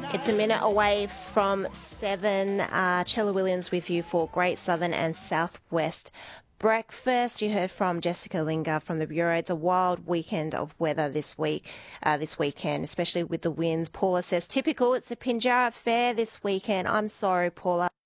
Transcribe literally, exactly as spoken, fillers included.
It's a minute away from seven. Uh, Chella Williams with you for Great Southern and Southwest Breakfast. You heard from Jessica Linger from the Bureau. It's a wild weekend of weather this week, uh, this weekend, especially with the winds. Paula says, typical, it's the Pinjarra Fair this weekend. I'm sorry, Paula.